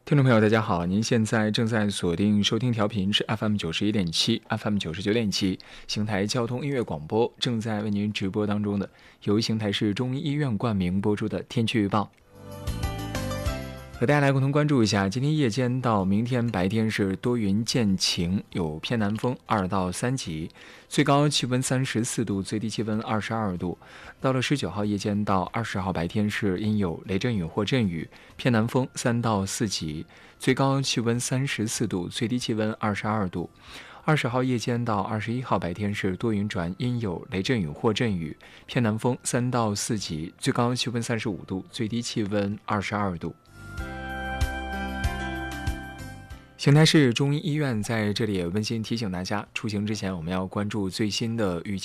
听众朋友，大家好，您现在正在锁定收听调频是 FM91.7、FM99.7，邢台交通音乐广播正在为您直播当中的，由邢台市中医医院冠名播出的天气预报。和大家来共同关注一下，今天夜间到明天白天是多云见晴，有偏南风2到3级，最高气温34度，最低气温22度。到了19号夜间到20号白天是阴有雷阵雨或阵雨，偏南风3到4级，最高气温34度，最低气温22度。20号夜间到21号白天是多云转阴有雷阵雨或阵雨，偏南风3到4级，最高气温35度，最低气温22度。邢台市中医医院在这里也温馨提醒大家，出行之前我们要关注最新的预